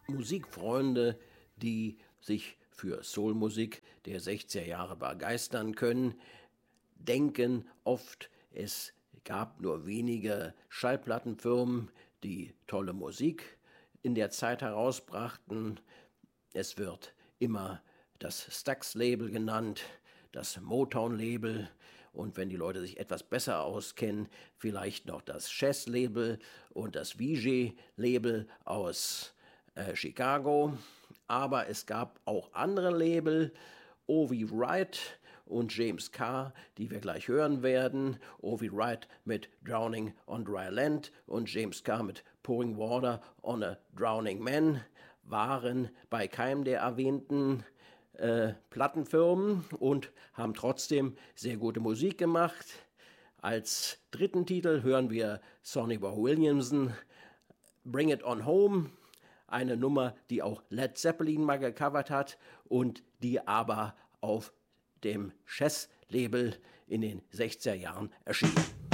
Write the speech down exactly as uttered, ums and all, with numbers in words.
Musikfreunde, die sich für Soulmusik der sechziger Jahre begeistern können, denken oft, es gab nur wenige Schallplattenfirmen, die tolle Musik in der Zeit herausbrachten. Es wird immer das Stax-Label genannt, das Motown-Label und wenn die Leute sich etwas besser auskennen, vielleicht noch das Chess-Label und das Vijay-Label aus äh, Chicago. Aber es gab auch andere Label, O V. Wright und James Carr, die wir gleich hören werden. O V. Wright mit Drowning on Dry Land und James Carr mit Pouring Water on a Drowning Man waren bei keinem der erwähnten äh, Plattenfirmen und haben trotzdem sehr gute Musik gemacht. Als dritten Titel hören wir Sonny Boy Williamson, Bring It On Home, eine Nummer, die auch Led Zeppelin mal gecovert hat und die aber auf dem Chess-Label in den sechziger Jahren erschien.